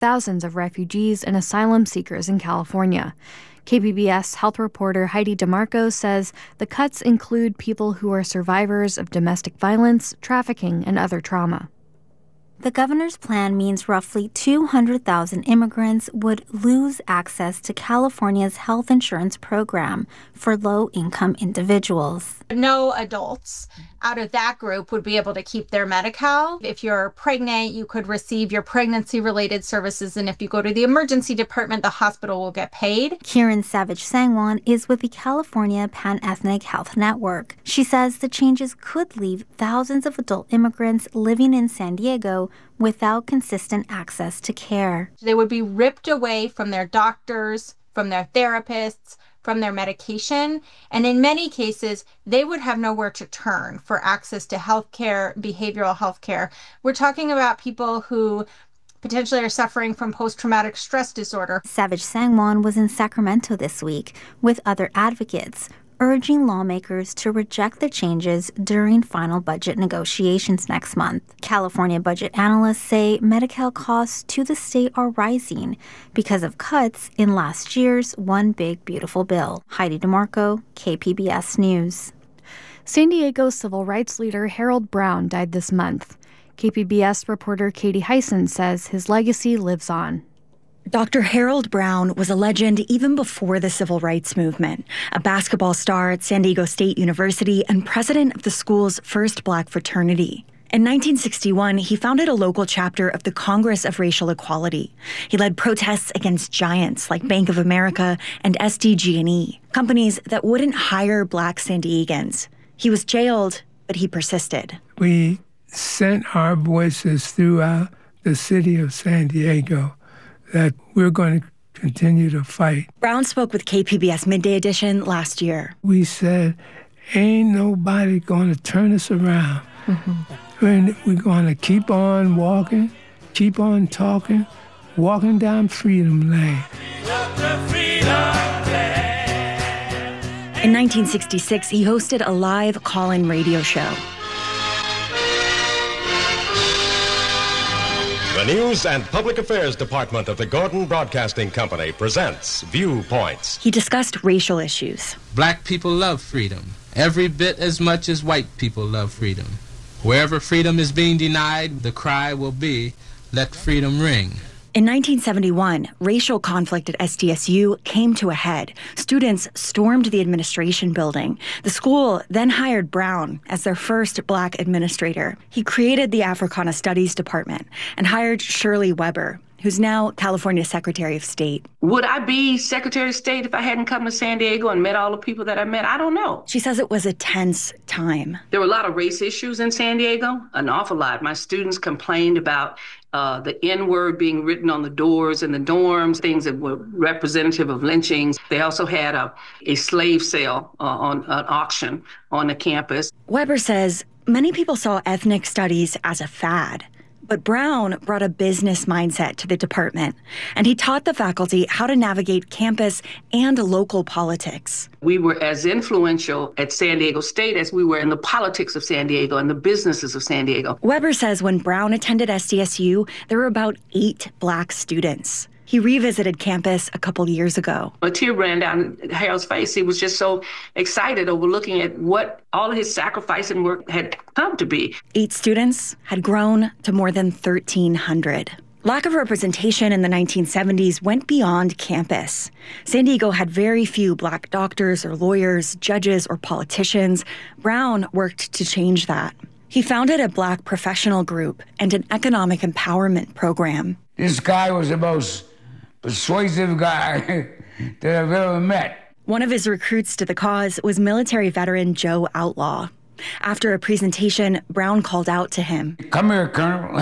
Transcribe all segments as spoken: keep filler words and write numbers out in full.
thousands of refugees and asylum seekers in California. K P B S health reporter Heidi DeMarco says the cuts include people who are survivors of domestic violence, trafficking, and other trauma. The governor's plan means roughly two hundred thousand immigrants would lose access to California's health insurance program for low-income individuals. No adults out of that group would be able to keep their Medi-Cal. If you're pregnant, you could receive your pregnancy-related services, and if you go to the emergency department, the hospital will get paid. Kieran Savage-Sangwan is with the California Pan-Ethnic Health Network. She says the changes could leave thousands of adult immigrants living in San Diego without consistent access to care. They would be ripped away from their doctors, from their therapists, from their medication, and in many cases, they would have nowhere to turn for access to health care, behavioral health care. We're talking about people who potentially are suffering from post-traumatic stress disorder. Savage-Sangwan was in Sacramento this week with other advocates, urging lawmakers to reject the changes during final budget negotiations next month. California budget analysts say Medi-Cal costs to the state are rising because of cuts in last year's One Big Beautiful Bill. Heidi DeMarco, K P B S News. San Diego civil rights leader Harold Brown died this month. K P B S reporter Katie Hyson says his legacy lives on. Doctor Harold Brown was a legend even before the civil rights movement, a basketball star at San Diego State University and president of the school's first black fraternity. In nineteen sixty-one, he founded a local chapter of the Congress of Racial Equality. He led protests against giants like Bank of America and S D G and E, companies that wouldn't hire black San Diegans. He was jailed, but he persisted. We sent our voices throughout the city of San Diego that we're going to continue to fight. Brown spoke with K P B S Midday Edition last year. We said, ain't nobody going to turn us around. Mm-hmm. And we're going to keep on walking, keep on talking, walking down Freedom Lane. In nineteen sixty-six, he hosted a live call-in radio show. The News and Public Affairs Department of the Gordon Broadcasting Company presents Viewpoints. He discussed racial issues. Black people love freedom, every bit as much as white people love freedom. Wherever freedom is being denied, the cry will be, let freedom ring. In nineteen seventy-one, racial conflict at S D S U came to a head. Students stormed the administration building. The school then hired Brown as their first black administrator. He created the Africana Studies Department and hired Shirley Weber, who's now California Secretary of State. Would I be Secretary of State if I hadn't come to San Diego and met all the people that I met? I don't know. She says it was a tense time. There were a lot of race issues in San Diego, an awful lot. My students complained about uh, the N-word being written on the doors in the dorms, things that were representative of lynchings. They also had a, a slave sale uh, on an auction on the campus. Weber says many people saw ethnic studies as a fad. But Brown brought a business mindset to the department, and he taught the faculty how to navigate campus and local politics. We were as influential at San Diego State as we were in the politics of San Diego and the businesses of San Diego. Weber says when Brown attended S D S U, there were about eight black students. He revisited campus a couple years ago. A tear ran down Harold's face. He was just so excited over looking at what all of his sacrifice and work had come to be. Eight students had grown to more than thirteen hundred. Lack of representation in the nineteen seventies went beyond campus. San Diego had very few black doctors or lawyers, judges or politicians. Brown worked to change that. He founded a black professional group and an economic empowerment program. This guy was the most persuasive guy that I've ever met. One of his recruits to the cause was military veteran Joe Outlaw. After a presentation, Brown called out to him. Come here, Colonel.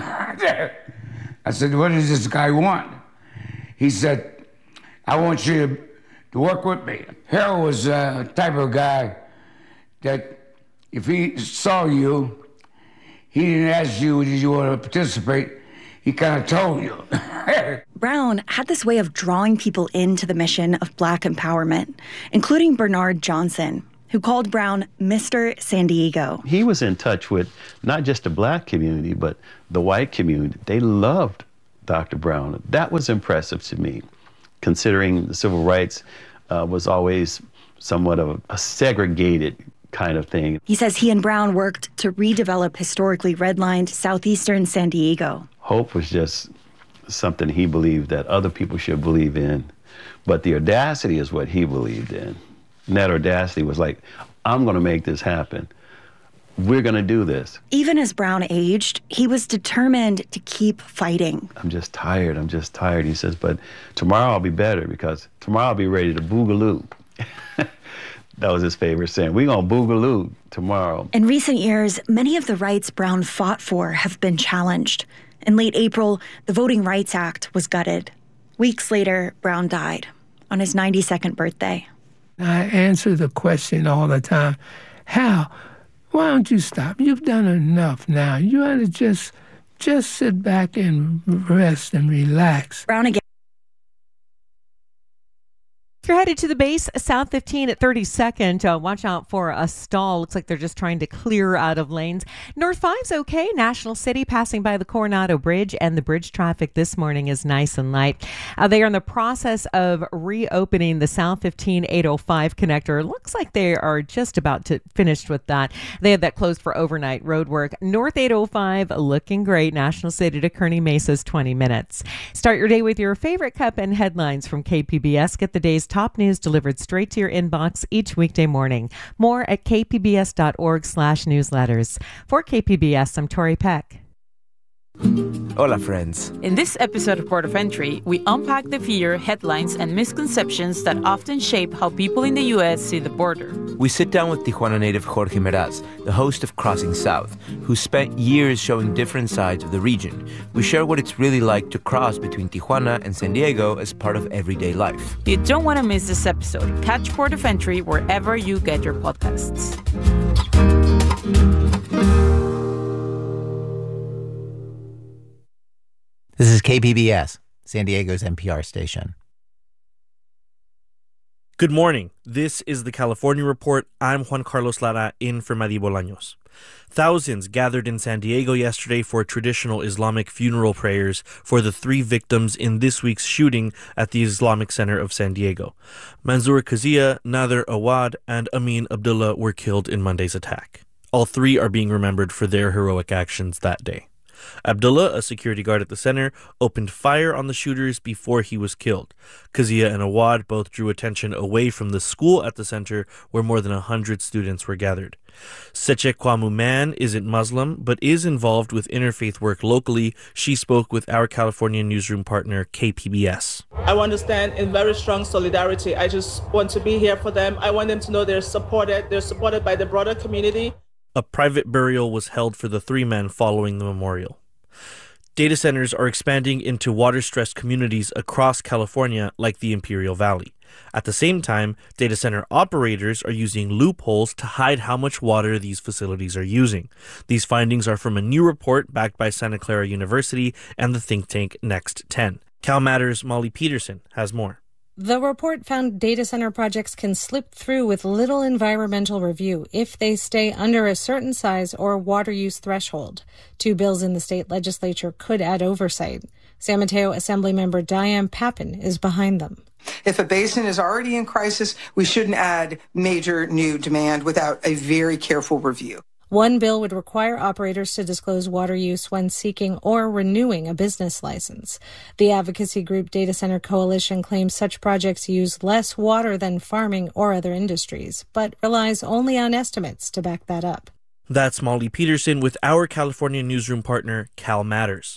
I said, what does this guy want? He said, I want you to, to work with me. Harold was a type of guy that if he saw you, he didn't ask you, did you want to participate? He kind of told you. Brown had this way of drawing people into the mission of black empowerment, including Bernard Johnson, who called Brown Mister San Diego. He was in touch with not just the black community, but the white community. They loved Doctor Brown. That was impressive to me, considering the civil rights uh, was always somewhat of a segregated kind of thing. He says he and Brown worked to redevelop historically redlined southeastern San Diego. Hope was just something he believed that other people should believe in, but the audacity is what he believed in. And that audacity was like, I'm going to make this happen. We're going to do this. Even as Brown aged, he was determined to keep fighting. I'm just tired. I'm just tired. He says, but tomorrow I'll be better because tomorrow I'll be ready to boogaloo. That was his favorite saying. We're going to boogaloo tomorrow. In recent years, many of the rights Brown fought for have been challenged. In late April, the Voting Rights Act was gutted. Weeks later, Brown died on his ninety-second birthday. I answer the question all the time, Hal, why don't you stop? You've done enough now. You ought to just, just sit back and rest and relax. Brown again. If you're headed to the base, South fifteen at thirty-second, uh, watch out for a stall. Looks like they're just trying to clear out of lanes. North five's okay. National City passing by the Coronado Bridge, and the bridge traffic this morning is nice and light. Uh, they are in the process of reopening the South fifteen eight oh five connector. Looks like they are just about to finish with that. They had that closed for overnight road work. North eight oh five looking great. National City to Kearney Mesa's twenty minutes. Start your day with your favorite cup and headlines from K P B S. Get the day's top news delivered straight to your inbox each weekday morning. More at kpbs.org slash newsletters. For K P B S, I'm Tori Peck. Hola, friends. In this episode of Port of Entry, we unpack the fear, headlines, and misconceptions that often shape how people in the U S see the border. We sit down with Tijuana native Jorge Meraz, the host of Crossing South, who spent years showing different sides of the region. We share what it's really like to cross between Tijuana and San Diego as part of everyday life. You don't want to miss this episode. Catch Port of Entry wherever you get your podcasts. This is K P B S, San Diego's N P R station. Good morning. This is the California Report. I'm Juan Carlos Lara, in for Madi Bolaños. Thousands gathered in San Diego yesterday for traditional Islamic funeral prayers for the three victims in this week's shooting at the Islamic Center of San Diego. Manzoor Kazia, Nader Awad, and Amin Abdullah were killed in Monday's attack. All three are being remembered for their heroic actions that day. Abdullah, a security guard at the center, opened fire on the shooters before he was killed. Kazia and Awad both drew attention away from the school at the center where more than one hundred students were gathered. Seche Kwamu Man isn't Muslim, but is involved with interfaith work locally. She spoke with our California newsroom partner, K P B S. I want to stand in very strong solidarity. I just want to be here for them. I want them to know they're supported. They're supported by the broader community. A private burial was held for the three men following the memorial. Data centers are expanding into water-stressed communities across California like the Imperial Valley. At the same time, data center operators are using loopholes to hide how much water these facilities are using. These findings are from a new report backed by Santa Clara University and the think tank Next ten. CalMatters' Molly Peterson has more. The report found data center projects can slip through with little environmental review if they stay under a certain size or water use threshold. Two bills in the state legislature could add oversight. San Mateo Assemblymember Diane Pappin is behind them. If a basin is already in crisis, we shouldn't add major new demand without a very careful review. One bill would require operators to disclose water use when seeking or renewing a business license. The advocacy group Data Center Coalition claims such projects use less water than farming or other industries, but relies only on estimates to back that up. That's Molly Peterson with our California newsroom partner, CalMatters.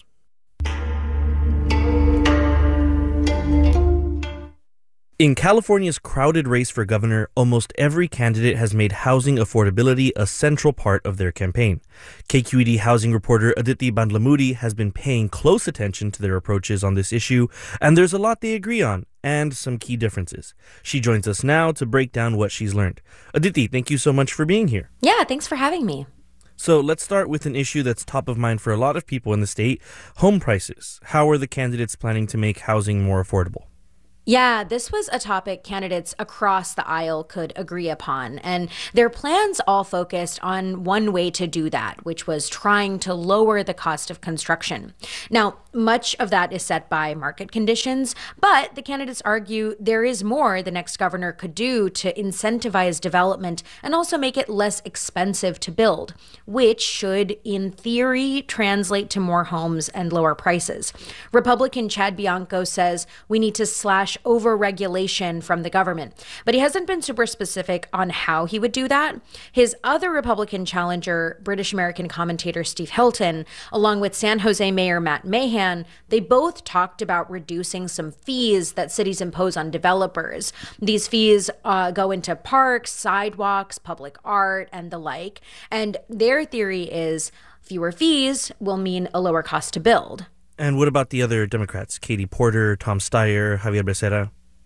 In California's crowded race for governor, almost every candidate has made housing affordability a central part of their campaign. K Q E D housing reporter Aditi Bandlamudi has been paying close attention to their approaches on this issue, and there's a lot they agree on, and some key differences. She joins us now to break down what she's learned. Aditi, thank you so much for being here. Yeah, thanks for having me. So let's start with an issue that's top of mind for a lot of people in the state, home prices. How are the candidates planning to make housing more affordable? Yeah, this was a topic candidates across the aisle could agree upon, and their plans all focused on one way to do that, which was trying to lower the cost of construction. Now, much of that is set by market conditions, but the candidates argue there is more the next governor could do to incentivize development and also make it less expensive to build, which should, in theory, translate to more homes and lower prices. Republican Chad Bianco says we need to slash over-regulation from the government, but he hasn't been super specific on how he would do that. His other Republican challenger, British-American commentator Steve Hilton, along with San Jose Mayor Matt Mahan, they both talked about reducing some fees that cities impose on developers. These fees uh, go into parks, sidewalks, public art, and the like, and their theory is fewer fees will mean a lower cost to build. And what about the other Democrats? Katie Porter, Tom Steyer, Javier Becerra?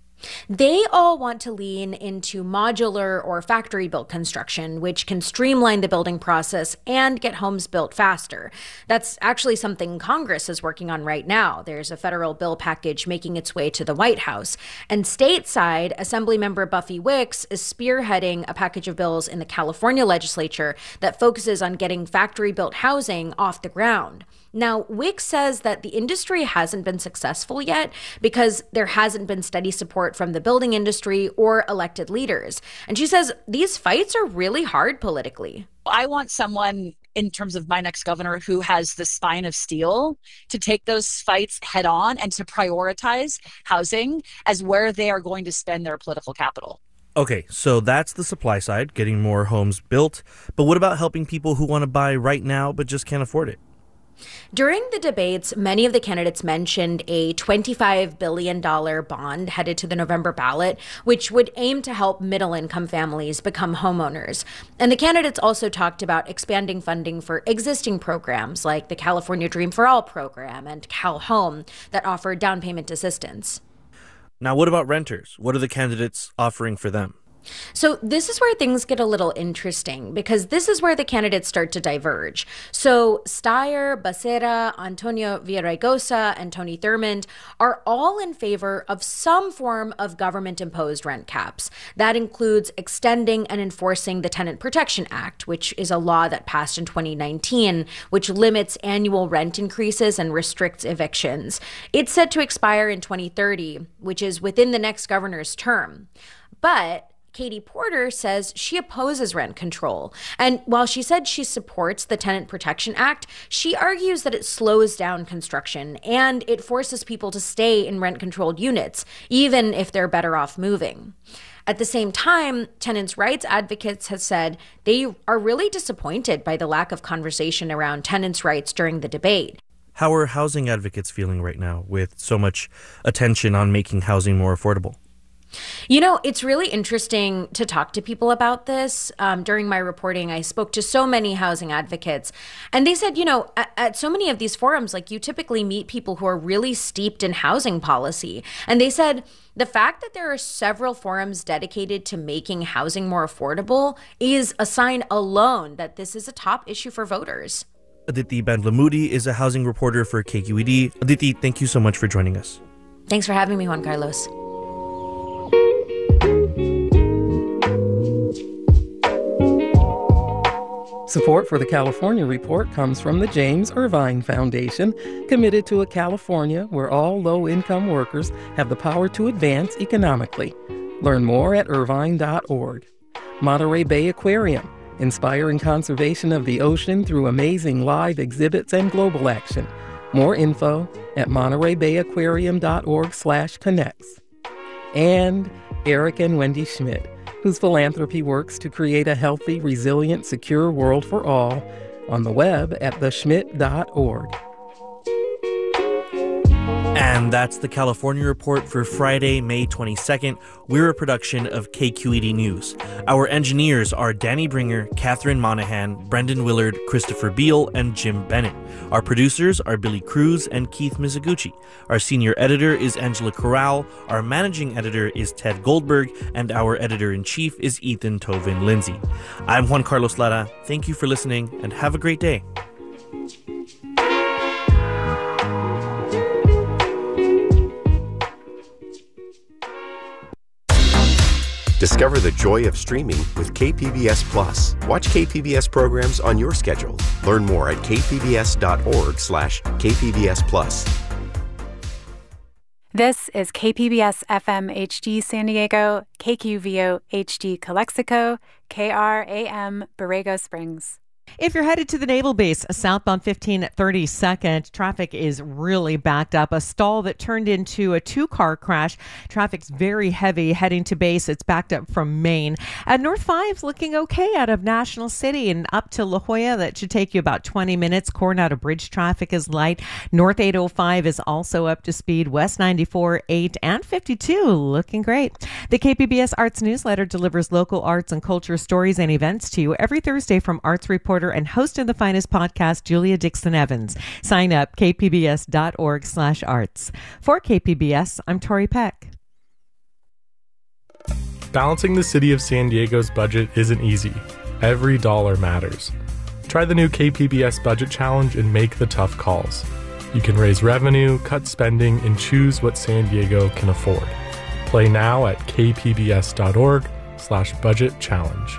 They all want to lean into modular or factory-built construction, which can streamline the building process and get homes built faster. That's actually something Congress is working on right now. There's a federal bill package making its way to the White House. And stateside, Assemblymember Buffy Wicks is spearheading a package of bills in the California legislature that focuses on getting factory-built housing off the ground. Now, Wicks says that the industry hasn't been successful yet because there hasn't been steady support from the building industry or elected leaders. And she says these fights are really hard politically. I want someone, in terms of my next governor, who has the spine of steel to take those fights head on and to prioritize housing as where they are going to spend their political capital. Okay, so that's the supply side, getting more homes built. But what about helping people who want to buy right now but just can't afford it? During the debates, many of the candidates mentioned a twenty-five billion dollars bond headed to the November ballot, which would aim to help middle-income families become homeowners. And the candidates also talked about expanding funding for existing programs like the California Dream for All program and Cal Home that offer down payment assistance. Now, what about renters? What are the candidates offering for them? So this is where things get a little interesting because this is where the candidates start to diverge. So Steyer, Becerra, Antonio Villaraigosa, and Tony Thurmond are all in favor of some form of government-imposed rent caps. That includes extending and enforcing the Tenant Protection Act, which is a law that passed in twenty nineteen, which limits annual rent increases and restricts evictions. It's set to expire in twenty thirty, which is within the next governor's term. But Katie Porter says she opposes rent control. And while she said she supports the Tenant Protection Act, she argues that it slows down construction and it forces people to stay in rent-controlled units, even if they're better off moving. At the same time, tenants' rights advocates have said they are really disappointed by the lack of conversation around tenants' rights during the debate. How are housing advocates feeling right now with so much attention on making housing more affordable? You know, it's really interesting to talk to people about this. Um, during my reporting, I spoke to so many housing advocates, and they said, you know, at, at so many of these forums, like you typically meet people who are really steeped in housing policy. And they said the fact that there are several forums dedicated to making housing more affordable is a sign alone that this is a top issue for voters. Aditi Bandlamudi is a housing reporter for K Q E D. Aditi, thank you so much for joining us. Thanks for having me, Juan Carlos. Support for the California Report comes from the James Irvine Foundation, committed to a California where all low-income workers have the power to advance economically. Learn more at irvine dot org. Monterey Bay Aquarium, inspiring conservation of the ocean through amazing live exhibits and global action. More info at monterey bay aquarium dot org slash connects. And Eric and Wendy Schmidt, whose philanthropy works to create a healthy, resilient, secure world for all, on the web at the schmidt dot org. And that's the California Report for Friday, May twenty-second. We're a production of K Q E D News. Our engineers are Danny Bringer, Catherine Monahan, Brendan Willard, Christopher Beal, and Jim Bennett. Our producers are Billy Cruz and Keith Mizuguchi. Our senior editor is Angela Corral. Our managing editor is Ted Goldberg. And our editor-in-chief is Ethan Tovin Lindsay. I'm Juan Carlos Lara. Thank you for listening, and have a great day. Discover the joy of streaming with K P B S Plus. Watch K P B S programs on your schedule. Learn more at kpbs.org slash kpbs plus. This is K P B S F M H D San Diego, K Q V O H D Calexico, K R A M Borrego Springs. If you're headed to the Naval Base, southbound fifteen at thirty-second, traffic is really backed up. A stall that turned into a two-car crash. Traffic's very heavy heading to base. It's backed up from Maine. At North five's looking okay out of National City and up to La Jolla. That should take you about twenty minutes. Coronado Bridge traffic is light. North eight oh five is also up to speed. West ninety-four, eight, and fifty-two looking great. The K P B S Arts Newsletter delivers local arts and culture stories and events to you every Thursday from Arts Reporter and host of the finest podcast, Julia Dixon Evans. Sign up, kpbs.org slash arts. For K P B S, I'm Tori Peck. Balancing the city of San Diego's budget isn't easy. Every dollar matters. Try the new K P B S Budget Challenge and make the tough calls. You can raise revenue, cut spending, and choose what San Diego can afford. Play now at kpbs.org slash budget challenge.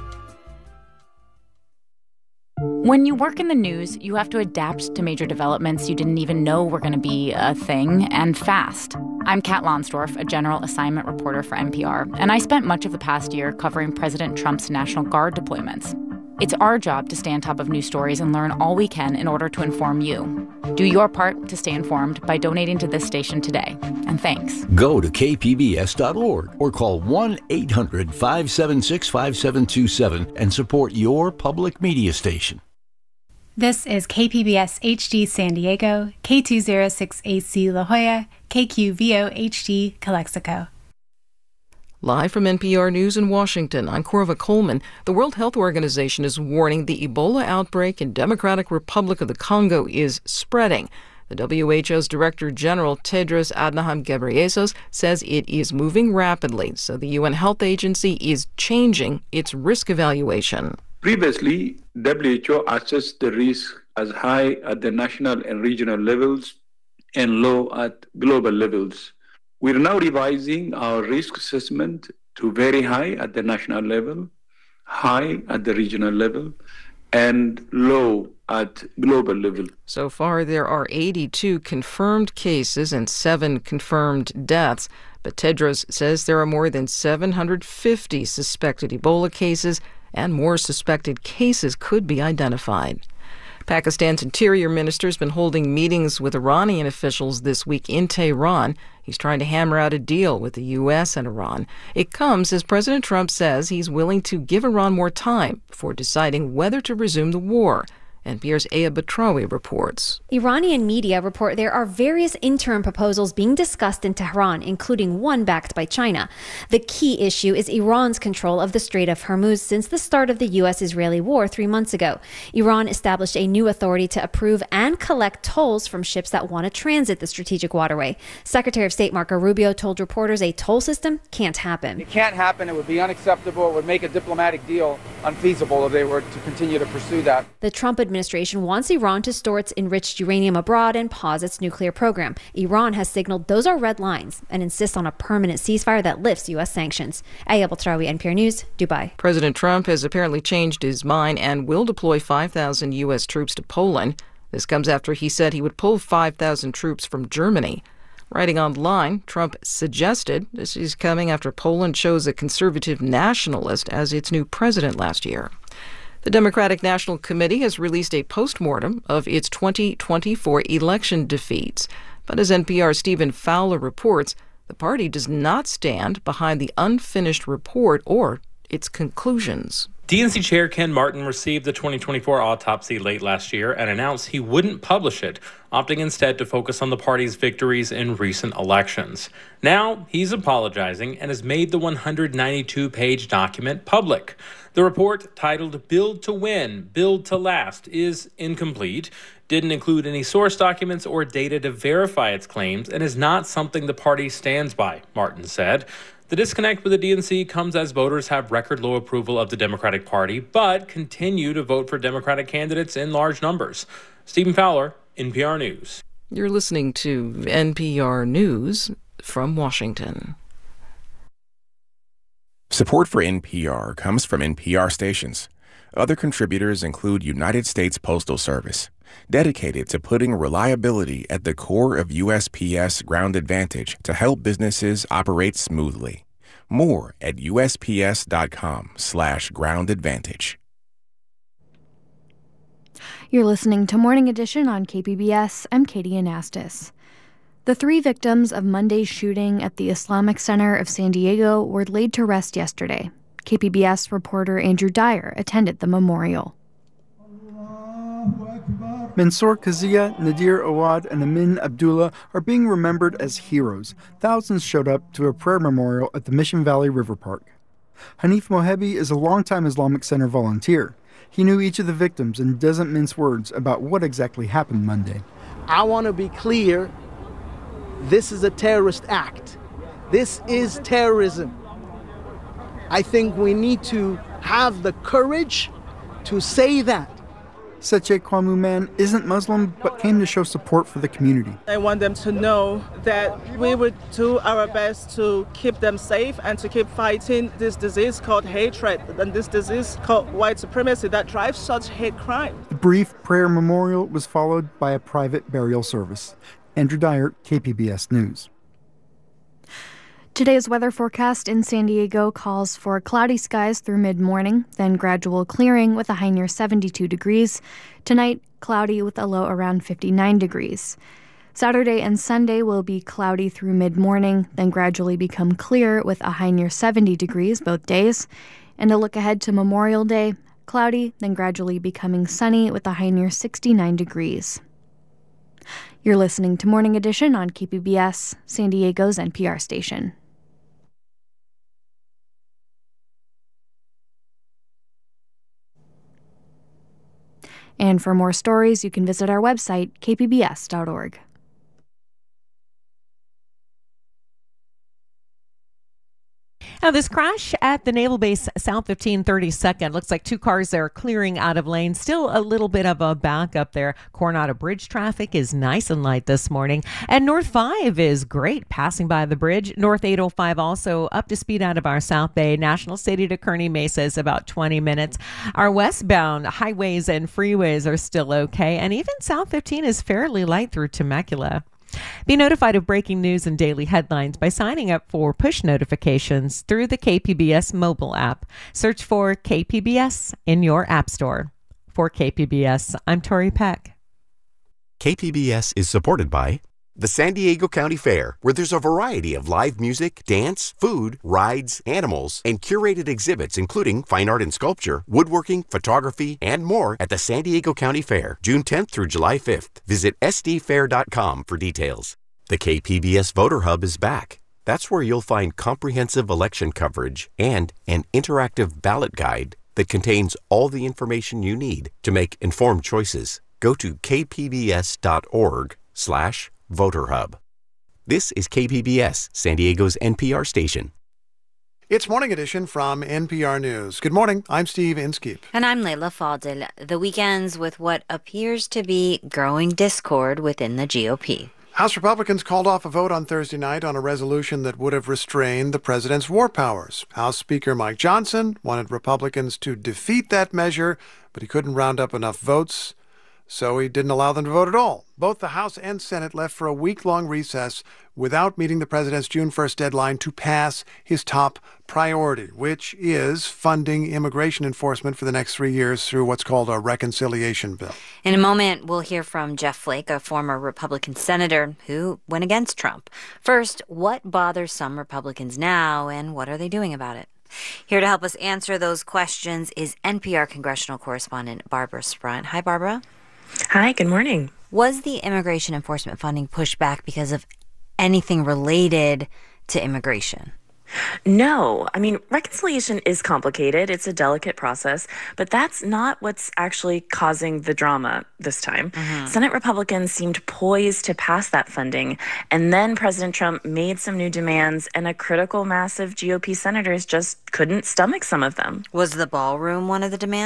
When you work in the news, you have to adapt to major developments you didn't even know were going to be a thing, and fast. I'm Kat Lonsdorf, a general assignment reporter for N P R, and I spent much of the past year covering President Trump's National Guard deployments. It's our job to stay on top of news stories and learn all we can in order to inform you. Do your part to stay informed by donating to this station today. And thanks. Go to k p b s dot org or call one eight hundred five seven six five seven two seven and support your public media station. This is K P B S H D San Diego, K two oh six A C La Jolla, K Q V O H D Calexico. Live from N P R News in Washington, I'm Corva Coleman. The World Health Organization is warning the Ebola outbreak in Democratic Republic of the Congo is spreading. The W H O's Director General Tedros Adhanom Ghebreyesus says it is moving rapidly, so the U N Health Agency is changing its risk evaluation. Previously, W H O assessed the risk as high at the national and regional levels and low at global levels. We're now revising our risk assessment to very high at the national level, high at the regional level, and low at global level. So far, there are eighty-two confirmed cases and seven confirmed deaths, but Tedros says there are more than seven hundred fifty suspected Ebola cases, and more suspected cases could be identified. Pakistan's interior minister has been holding meetings with Iranian officials this week in Tehran. He's trying to hammer out a deal with the U S and Iran. It comes as President Trump says he's willing to give Iran more time before deciding whether to resume the war. N P R's Aya Batrawi reports. Iranian media report there are various interim proposals being discussed in Tehran, including one backed by China. The key issue is Iran's control of the Strait of Hormuz since the start of the U S-Israeli war three months ago. Iran established a new authority to approve and collect tolls from ships that want to transit the strategic waterway. Secretary of State Marco Rubio told reporters a toll system can't happen. It can't happen. It would be unacceptable. It would make a diplomatic deal unfeasible if they were to continue to pursue that. The Trump administration wants Iran to store its enriched uranium abroad and pause its nuclear program. Iran has signaled those are red lines and insists on a permanent ceasefire that lifts U S sanctions. Aya Batrawi, N P R News, Dubai. President Trump has apparently changed his mind and will deploy five thousand U S troops to Poland. This comes after he said he would pull five thousand troops from Germany. Writing online, Trump suggested this is coming after Poland chose a conservative nationalist as its new president last year. The Democratic National Committee has released a postmortem of its twenty twenty-four election defeats. But as N P R's Stephen Fowler reports, the party does not stand behind the unfinished report or its conclusions. D N C Chair Ken Martin received the twenty twenty-four autopsy late last year and announced he wouldn't publish it, opting instead to focus on the party's victories in recent elections. Now, he's apologizing and has made the one hundred ninety-two page document public. The report, titled Build to Win, Build to Last, is incomplete, didn't include any source documents or data to verify its claims, and is not something the party stands by, Martin said. The disconnect with the D N C comes as voters have record low approval of the Democratic Party, but continue to vote for Democratic candidates in large numbers. Stephen Fowler, N P R News. You're listening to N P R News from Washington. Support for N P R comes from N P R stations. Other contributors include United States Postal Service, dedicated to putting reliability at the core of U S P S Ground Advantage to help businesses operate smoothly. More at usps.com slash ground advantage. You're listening to Morning Edition on K P B S. I'm Katie Anastas. The three victims of Monday's shooting at the Islamic Center of San Diego were laid to rest yesterday. K P B S reporter Andrew Dyer attended the memorial. Mansoor Kazia, Nadir Awad, and Amin Abdullah are being remembered as heroes. Thousands showed up to a prayer memorial at the Mission Valley River Park. Hanif Mohebi is a longtime Islamic Center volunteer. He knew each of the victims and doesn't mince words about what exactly happened Monday. I want to be clear. This is a terrorist act. This is terrorism. I think we need to have the courage to say that. Seche Kwamuman isn't Muslim, but came to show support for the community. I want them to know that we would do our best to keep them safe and to keep fighting this disease called hatred and this disease called white supremacy that drives such hate crime. The brief prayer memorial was followed by a private burial service. Andrew Dyer, K P B S News. Today's weather forecast in San Diego calls for cloudy skies through mid-morning, then gradual clearing with a high near seventy-two degrees. Tonight, cloudy with a low around fifty-nine degrees. Saturday and Sunday will be cloudy through mid-morning, then gradually become clear with a high near seventy degrees both days. And a look ahead to Memorial Day, cloudy, then gradually becoming sunny with a high near sixty-nine degrees. You're listening to Morning Edition on K P B S, San Diego's N P R station. And for more stories, you can visit our website, k p b s dot org. Now, this crash at the Naval Base South fifteen thirty-second looks like two cars there clearing out of lanes. Still a little bit of a backup there. Coronado Bridge traffic is nice and light this morning. And North five is great passing by the bridge. North eight oh five also up to speed out of our South Bay. National City to Kearney Mesa is about twenty minutes. Our westbound highways and freeways are still okay. And even South fifteen is fairly light through Temecula. Be notified of breaking news and daily headlines by signing up for push notifications through the K P B S mobile app. Search for K P B S in your app store. For K P B S, I'm Tori Peck. K P B S is supported by the San Diego County Fair, where there's a variety of live music, dance, food, rides, animals, and curated exhibits including fine art and sculpture, woodworking, photography, and more at the San Diego County Fair, June tenth through July fifth. Visit s d fair dot com for details. The K P B S Voter Hub is back. That's where you'll find comprehensive election coverage and an interactive ballot guide that contains all the information you need to make informed choices. Go to k p b s dot org slash Voter Hub. This is K P B S, San Diego's N P R station. It's Morning Edition from N P R News. Good morning. I'm Steve Inskeep. And I'm Leila Fadel. The weekends with what appears to be growing discord within the G O P. House Republicans called off a vote on Thursday night on a resolution that would have restrained the president's war powers. House Speaker Mike Johnson wanted Republicans to defeat that measure, but he couldn't round up enough votes, so he didn't allow them to vote at all. Both the House and Senate left for a week-long recess without meeting the president's June first deadline to pass his top priority, which is funding immigration enforcement for the next three years through what's called a reconciliation bill. In a moment, we'll hear from Jeff Flake, a former Republican senator who went against Trump. First, what bothers some Republicans now, and what are they doing about it? Here to help us answer those questions is N P R congressional correspondent Barbara Sprunt. Hi, Barbara. Hi, good morning. Was the immigration enforcement funding pushed back because of anything related to immigration? No. I mean, reconciliation is complicated. It's a delicate process, but that's not what's actually causing the drama this time. Mm-hmm. Senate Republicans seemed poised to pass that funding, and then President Trump made some new demands, and a critical mass of G O P senators just couldn't stomach some of them. Was the ballroom one of the demands?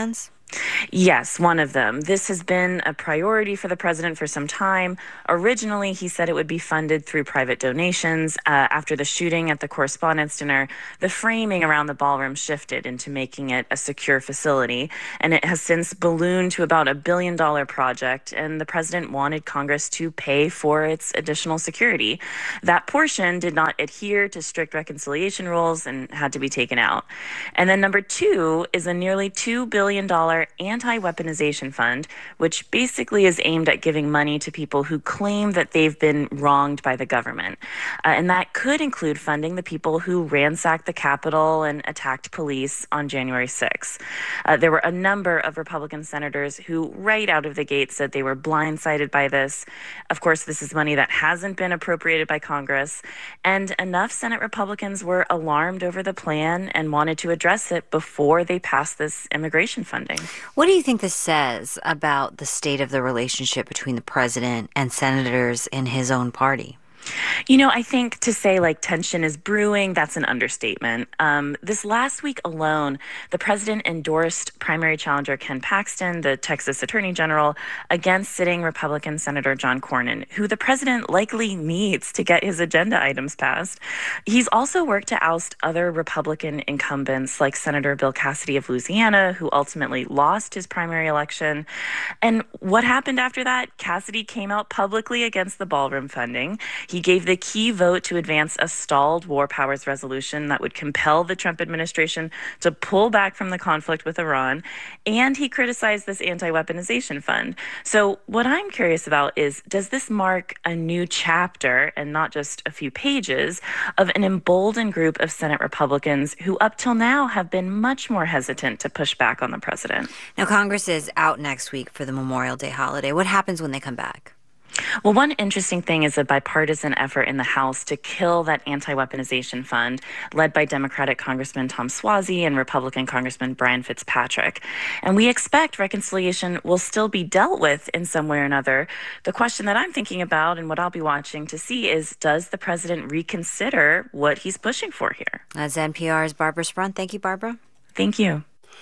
Yes, one of them. This has been a priority for the president for some time. Originally, he said it would be funded through private donations. Uh, after the shooting at the Correspondents' Dinner, the framing around the ballroom shifted into making it a secure facility, and it has since ballooned to about a billion dollar project, and the president wanted Congress to pay for its additional security. That portion did not adhere to strict reconciliation rules and had to be taken out. And then number two is a nearly two billion dollars anti-weaponization fund, which basically is aimed at giving money to people who claim that they've been wronged by the government. Uh, and that could include funding the people who ransacked the Capitol and attacked police on January sixth. Uh, there were a number of Republican senators who right out of the gate said they were blindsided by this. Of course, this is money that hasn't been appropriated by Congress, and enough Senate Republicans were alarmed over the plan and wanted to address it before they passed this immigration funding. What do you think this says about the state of the relationship between the president and senators in his own party? You know, I think to say like tension is brewing, that's an understatement. Um, this last week alone, the president endorsed primary challenger Ken Paxton, the Texas Attorney General, against sitting Republican Senator John Cornyn, who the president likely needs to get his agenda items passed. He's also worked to oust other Republican incumbents like Senator Bill Cassidy of Louisiana, who ultimately lost his primary election. And what happened after that? Cassidy came out publicly against the ballroom funding. He gave the key vote to advance a stalled war powers resolution that would compel the Trump administration to pull back from the conflict with Iran. And he criticized this anti-weaponization fund. So what I'm curious about is, does this mark a new chapter, and not just a few pages, of an emboldened group of Senate Republicans who up till now have been much more hesitant to push back on the president? Now, Congress is out next week for the Memorial Day holiday. What happens when they come back? Well, one interesting thing is a bipartisan effort in the House to kill that anti-weaponization fund, led by Democratic Congressman Tom Suozzi and Republican Congressman Brian Fitzpatrick. And we expect reconciliation will still be dealt with in some way or another. The question that I'm thinking about and what I'll be watching to see is, does the president reconsider what he's pushing for here? That's N P R's Barbara Sprunt. Thank you, Barbara. Thank you.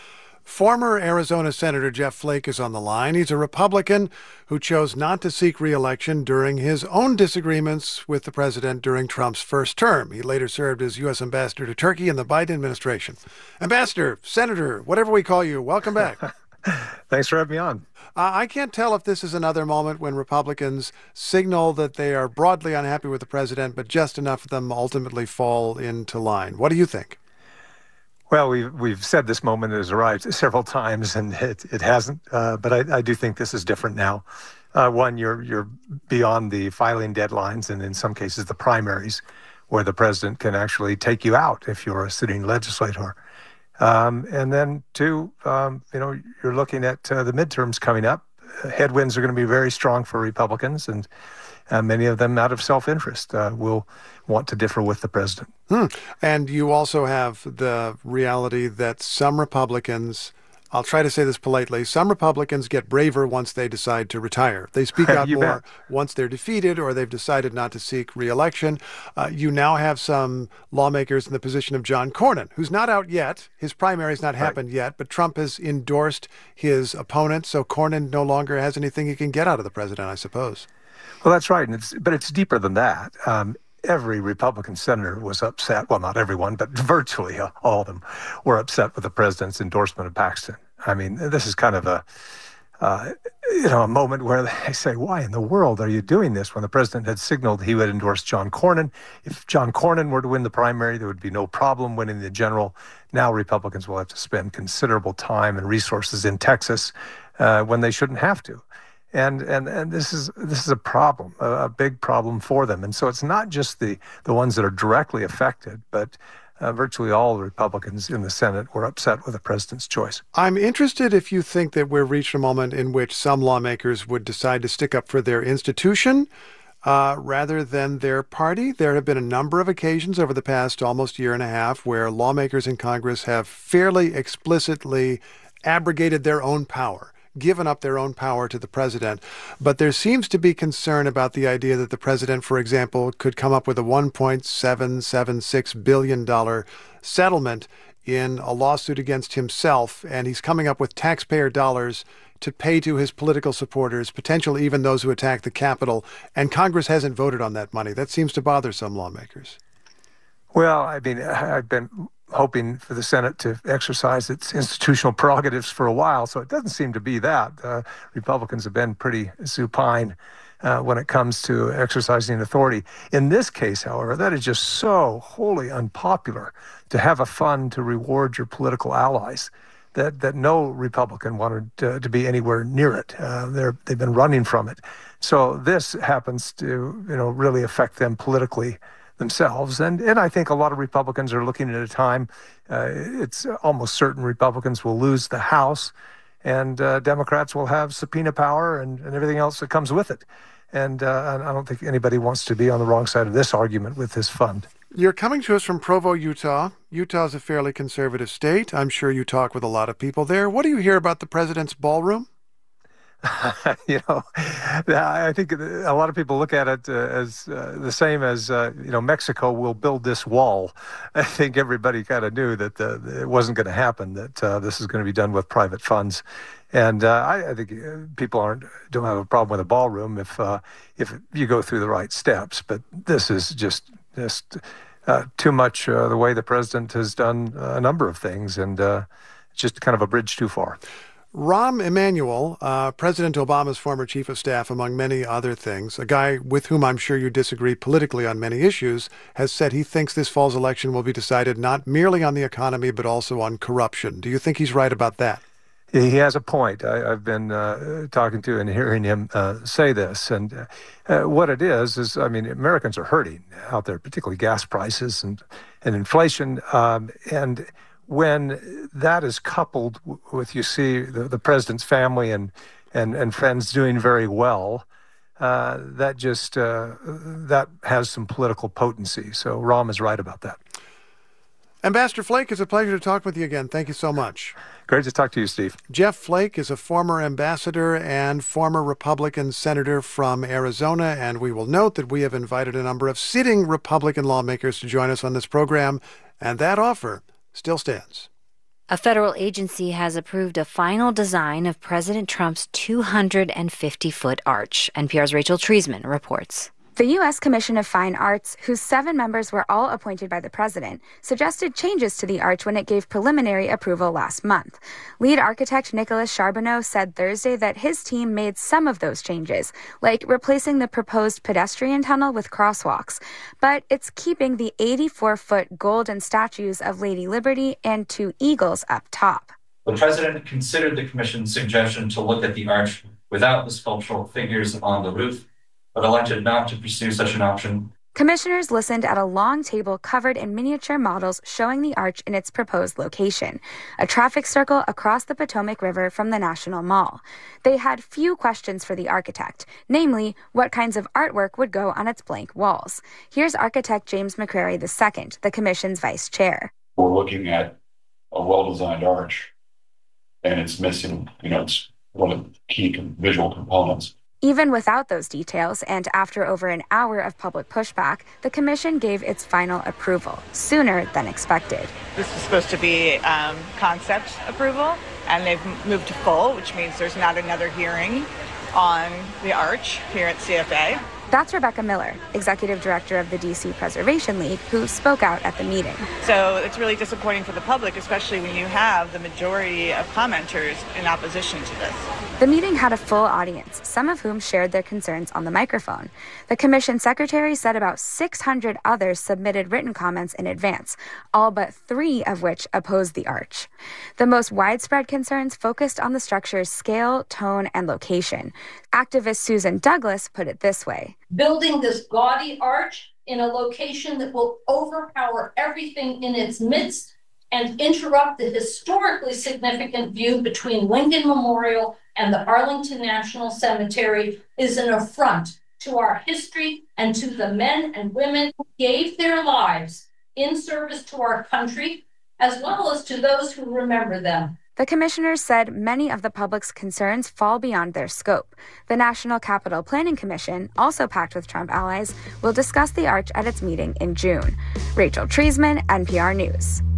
Former Arizona Senator Jeff Flake is on the line. He's a Republican who chose not to seek re-election during his own disagreements with the president during Trump's first term. He later served as U S ambassador to Turkey in the Biden administration. Ambassador, Senator, whatever we call you, welcome back. Thanks for having me on. Uh, I can't tell if this is another moment when Republicans signal that they are broadly unhappy with the president, but just enough of them ultimately fall into line. What do you think? Well, we've, we've said this moment has arrived several times, and it, it hasn't. Uh, but I, I do think this is different now. Uh, one, you're you're beyond the filing deadlines, and in some cases the primaries, where the president can actually take you out if you're a sitting legislator. Um, and then two, um, you know, you're looking at uh, the midterms coming up. Headwinds are going to be very strong for Republicans, and uh, many of them out of self-interest uh, will want to differ with the president. Hmm. And you also have the reality that some Republicans, I'll try to say this politely, some Republicans get braver once they decide to retire. They speak out more bet. once they're defeated or they've decided not to seek re-election. Uh, you now have some lawmakers in the position of John Cornyn, who's not out yet. His primary's not happened right. yet, but Trump has endorsed his opponent, so Cornyn no longer has anything he can get out of the president, I suppose. Well, that's right, and it's, but it's deeper than that. Um, Every Republican senator was upset. Well, not everyone, but virtually all of them were upset with the president's endorsement of Paxton. I mean, this is kind of a, uh, you know, a moment where they say, why in the world are you doing this? When the president had signaled he would endorse John Cornyn. If John Cornyn were to win the primary, there would be no problem winning the general. Now Republicans will have to spend considerable time and resources in Texas uh, when they shouldn't have to. And and and this is this is a problem, a, a big problem for them. And so it's not just the, the ones that are directly affected, but uh, virtually all the Republicans in the Senate were upset with the president's choice. I'm interested if you think that we've reached a moment in which some lawmakers would decide to stick up for their institution uh, rather than their party. There have been a number of occasions over the past almost year and a half where lawmakers in Congress have fairly explicitly abrogated their own power, given up their own power to the president. But there seems to be concern about the idea that the president, for example, could come up with a one point seven seven six billion dollars settlement in a lawsuit against himself, and he's coming up with taxpayer dollars to pay to his political supporters, potentially even those who attacked the Capitol, and Congress hasn't voted on that money. That seems to bother some lawmakers. Well, I mean, I've been hoping for the Senate to exercise its institutional prerogatives for a while, so it doesn't seem to be that. Uh, Republicans have been pretty supine uh, when it comes to exercising authority. In this case, however, that is just so wholly unpopular, to have a fund to reward your political allies, that, that no Republican wanted to, to be anywhere near it. Uh, they're, they've been running from it. So this happens to, you know, really affect them politically themselves. And, and I think a lot of Republicans are looking at a time, uh, it's almost certain Republicans will lose the House, and uh, Democrats will have subpoena power and, and everything else that comes with it. And uh, I don't think anybody wants to be on the wrong side of this argument with this fund. You're coming to us from Provo, Utah. Utah is a fairly conservative state. I'm sure you talk with a lot of people there. What do you hear about the president's ballroom? you know, I think a lot of people look at it uh, as uh, the same as, uh, you know, Mexico will build this wall. I think everybody kind of knew that uh, it wasn't going to happen, that uh, this is going to be done with private funds. And uh, I, I think people aren't don't have a problem with a ballroom if uh, if you go through the right steps. But this is just just uh, too much uh, the way the president has done a number of things, and uh, just kind of a bridge too far. Rahm Emanuel, uh, President Obama's former chief of staff, among many other things, a guy with whom I'm sure you disagree politically on many issues, has said he thinks this fall's election will be decided not merely on the economy, but also on corruption. Do you think he's right about that? He has a point. I, I've been uh, talking to and hearing him uh, say this. And uh, what it is, is, I mean, Americans are hurting out there, particularly gas prices and, and inflation. Um, and when that is coupled with, you see, the, the president's family and, and, and friends doing very well, uh, that just, uh, that has some political potency. So Rahm is right about that. Ambassador Flake, it's a pleasure to talk with you again. Thank you so much. Great to talk to you, Steve. Jeff Flake is a former ambassador and former Republican senator from Arizona, and we will note that we have invited a number of sitting Republican lawmakers to join us on this program, and that offer still stands. A federal agency has approved a final design of President Trump's two hundred fifty foot arch. N P R's Rachel Treisman reports. The U S Commission of Fine Arts, whose seven members were all appointed by the president, suggested changes to the arch when it gave preliminary approval last month. Lead architect Nicholas Charbonneau said Thursday that his team made some of those changes, like replacing the proposed pedestrian tunnel with crosswalks. But it's keeping the eighty-four foot golden statues of Lady Liberty and two eagles up top. The president considered the commission's suggestion to look at the arch without the sculptural figures on the roof, but elected not to pursue such an option. Commissioners listened at a long table covered in miniature models showing the arch in its proposed location, a traffic circle across the Potomac River from the National Mall. They had few questions for the architect, namely, what kinds of artwork would go on its blank walls. Here's architect James McCrary the second, the commission's vice chair. We're looking at a well-designed arch, and it's missing, you know, it's one of the key visual components. Even without those details, and after over an hour of public pushback, the commission gave its final approval, sooner than expected. This was supposed to be um, concept approval, and they've moved to full, which means there's not another hearing on the arch here at C F A. That's Rebecca Miller, executive director of the D C Preservation League, who spoke out at the meeting. So it's really disappointing for the public, especially when you have the majority of commenters in opposition to this. The meeting had a full audience, some of whom shared their concerns on the microphone. The commission secretary said about six hundred others submitted written comments in advance, all but three of which opposed the arch. The most widespread concerns focused on the structure's scale, tone, and location. Activist Susan Douglas put it this way. Building this gaudy arch in a location that will overpower everything in its midst and interrupt the historically significant view between Lincoln Memorial and the Arlington National Cemetery is an affront to our history and to the men and women who gave their lives in service to our country, as well as to those who remember them. The commissioners said many of the public's concerns fall beyond their scope. The National Capital Planning Commission, also packed with Trump allies, will discuss the arch at its meeting in June. Rachel Treisman, N P R News.